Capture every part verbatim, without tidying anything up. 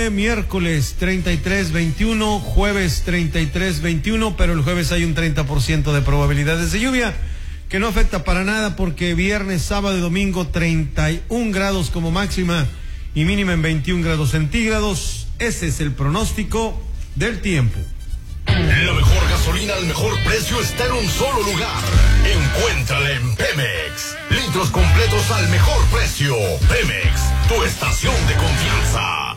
veintinueve, miércoles treinta y tres veintiuno, jueves treinta y tres veintiuno, pero el jueves hay un treinta por ciento de probabilidades de lluvia, que no afecta para nada porque viernes, sábado y domingo treinta y un grados como máxima y mínima en veintiún grados centígrados. Ese es el pronóstico del tiempo. La mejor gasolina al mejor precio está en un solo lugar. Encuéntrala en Pemex. Litros completos al mejor precio. Pemex, tu estación de confianza.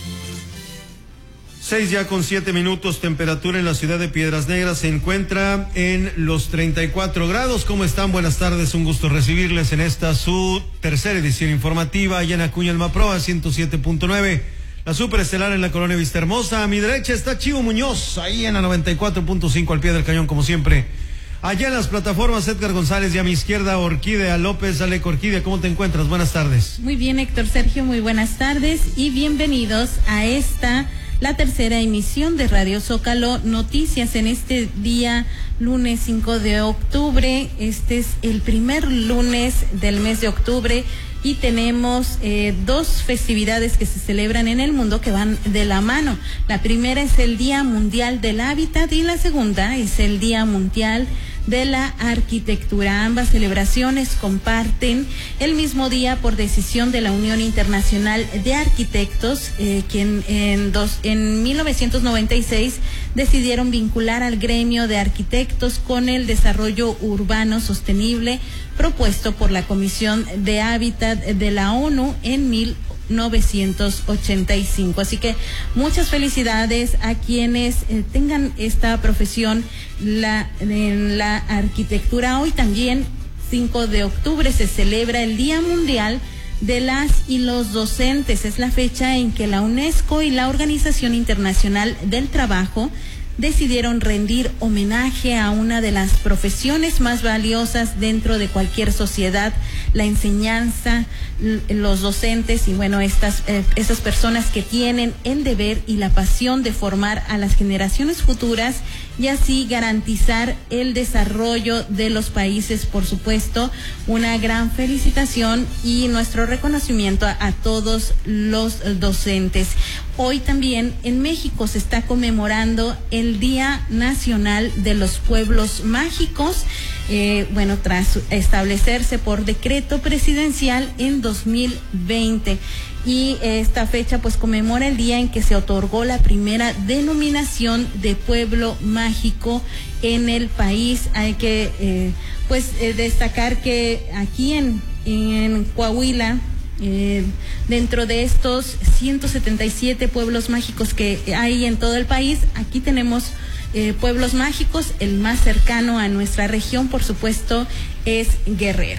Seis ya con siete minutos, temperatura en la ciudad de Piedras Negras se encuentra en los treinta y cuatro grados. ¿Cómo están? Buenas tardes, un gusto recibirles en esta su tercera edición informativa allá en Acuña el Maproa ciento siete punto nueve. La superestelar en la colonia Vista Hermosa. A mi derecha está Chivo Muñoz, ahí en la noventa y cuatro punto cinco al pie del cañón como siempre. Allá en las plataformas Edgar González y a mi izquierda Orquídea López. Alec, Orquídea, ¿cómo te encuentras? Buenas tardes. Muy bien, Héctor Sergio, muy buenas tardes y bienvenidos a esta, la tercera emisión de Radio Zócalo Noticias en este día lunes cinco de octubre. Este es el primer lunes del mes de octubre. Y tenemos eh, dos festividades que se celebran en el mundo que van de la mano. La primera es el Día Mundial del Hábitat y la segunda es el Día Mundial de la Arquitectura. Ambas celebraciones comparten el mismo día por decisión de la Unión Internacional de Arquitectos, eh, quien en, dos, en mil novecientos noventa y seis decidieron vincular al gremio de arquitectos con el desarrollo urbano sostenible propuesto por la Comisión de Hábitat de la ONU en mil novecientos ochenta y cinco. Así que muchas felicidades a quienes eh, tengan esta profesión la, en la arquitectura. Hoy también, cinco de octubre, se celebra el Día Mundial de las y los Docentes. Es la fecha en que la UNESCO y la Organización Internacional del Trabajo decidieron rendir homenaje a una de las profesiones más valiosas dentro de cualquier sociedad, la enseñanza, los docentes y bueno, estas, eh, estas personas que tienen el deber y la pasión de formar a las generaciones futuras y así garantizar el desarrollo de los países. Por supuesto, una gran felicitación y nuestro reconocimiento a, a todos los docentes. Hoy también en México se está conmemorando el Día Nacional de los Pueblos Mágicos, eh, bueno, tras establecerse por decreto presidencial en dos mil veinte. Y esta fecha pues conmemora el día en que se otorgó la primera denominación de pueblo mágico en el país. Hay que eh, pues eh, destacar que aquí en, en Coahuila, Eh, dentro de estos ciento setenta y siete pueblos mágicos que hay en todo el país, aquí tenemos eh, pueblos mágicos. El más cercano a nuestra región, por supuesto, es Guerrero.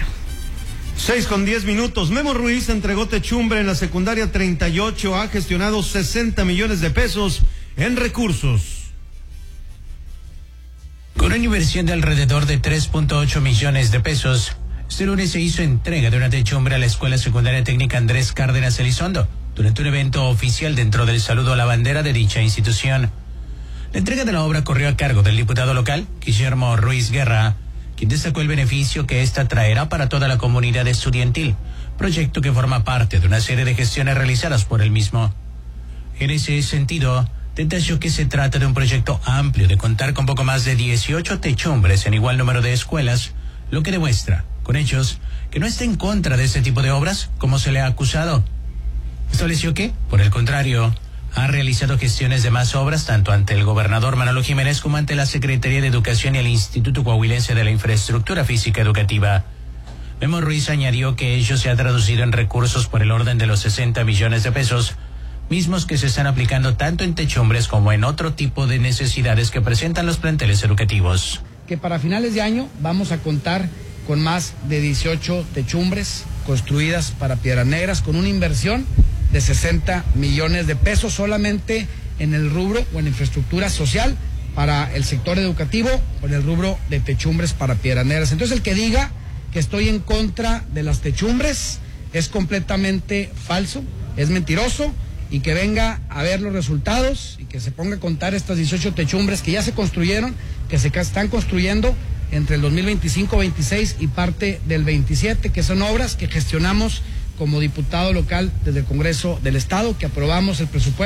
Seis con diez minutos. Memo Ruiz entregó techumbre en la secundaria treinta y ocho. Ha gestionado sesenta millones de pesos en recursos. Con una inversión de alrededor de tres punto ocho millones de pesos, este lunes se hizo entrega de una techumbre a la Escuela Secundaria Técnica Andrés Cárdenas Elizondo, durante un evento oficial dentro del saludo a la bandera de dicha institución. La entrega de la obra corrió a cargo del diputado local, Guillermo Ruiz Guerra, quien destacó el beneficio que esta traerá para toda la comunidad estudiantil, proyecto que forma parte de una serie de gestiones realizadas por él mismo. En ese sentido, detalló que se trata de un proyecto amplio de contar con poco más de dieciocho techumbres en igual número de escuelas, lo que demuestra con hechos que no está en contra de este tipo de obras como se le ha acusado. Estableció que, por el contrario, ha realizado gestiones de más obras tanto ante el gobernador Manolo Jiménez como ante la Secretaría de Educación y el Instituto Coahuilense de la Infraestructura Física Educativa. Memo Ruiz añadió que ello se ha traducido en recursos por el orden de los sesenta millones de pesos, mismos que se están aplicando tanto en techumbres como en otro tipo de necesidades que presentan los planteles educativos. Que para finales de año vamos a contar con más de dieciocho techumbres construidas para Piedras Negras, con una inversión de sesenta millones de pesos solamente en el rubro o en infraestructura social para el sector educativo o en el rubro de techumbres para Piedras Negras. Entonces el que diga que estoy en contra de las techumbres es completamente falso, es mentiroso, y que venga a ver los resultados y que se ponga a contar estas dieciocho techumbres que ya se construyeron, que se están construyendo entre el dos mil veinticinco veintiséis y parte del veintisiete, que son obras que gestionamos como diputado local desde el Congreso del Estado, que aprobamos el presupuesto